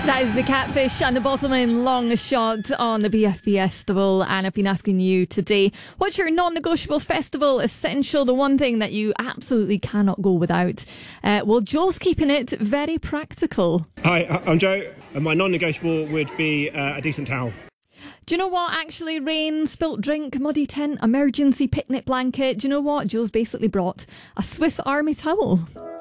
That is the Catfish and the Bottlemen long shot on the BFB Festival. And I've been asking you today, what's your non-negotiable festival essential? The one thing that you absolutely cannot go without. Well, Joe's keeping it very practical. Hi, I'm Joe, and my non-negotiable would be a decent towel. Do you know what? Actually, rain, spilt drink, muddy tent, emergency picnic blanket. Do you know what? Joe's basically brought a Swiss Army towel.